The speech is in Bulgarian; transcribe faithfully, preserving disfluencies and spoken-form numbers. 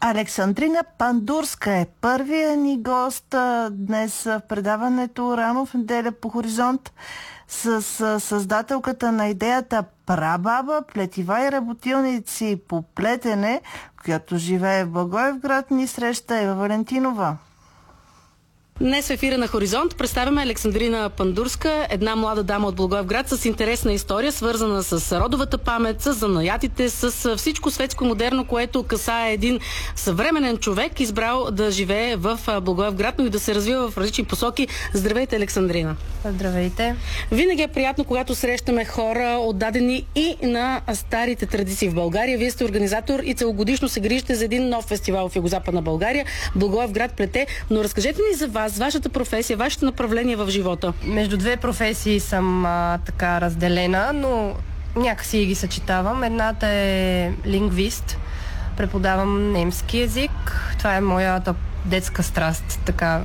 Александрина Пандурска е първия ни гост днес в предаването Рано в неделя по Хоризонт с създателката на идеята Прабаба, плетива и работилници по плетене, която живее в Благоевград, ни среща Ева Валентинова. Днес в ефира на Хоризонт представяме Александрина Пандурска, една млада дама от Благоевград с интересна история, свързана с родовата памет, с занаятите, с всичко светско и модерно, което касае един съвременен човек, избрал да живее в Благоевград, но и да се развива в различни посоки. Здравейте, Александрина! Здравейте! Винаги е приятно, когато срещаме хора, отдадени и на старите традиции в България. Вие сте организатор и целогодишно се грижите за един нов фестивал в Югозападна България, Благоевград плете. Но разкажете ни за вас, вашата професия, вашето направление в живота. Между две професии съм а, така разделена, но някакси ги съчетавам. Едната е лингвист. Преподавам немски език. Това е моята детска страст, така